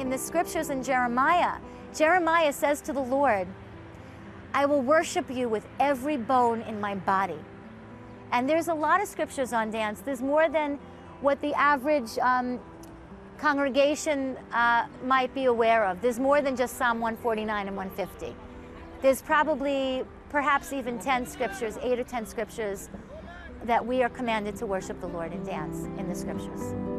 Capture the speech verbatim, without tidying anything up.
in the scriptures in Jeremiah. Jeremiah says to the Lord, I will worship you with every bone in my body. And there's a lot of scriptures on dance. There's more than what the average um, congregation uh, might be aware of. There's more than just Psalm one forty-nine and one fifty. There's probably, perhaps even ten scriptures, eight or ten scriptures, that we are commanded to worship the Lord and dance in the scriptures.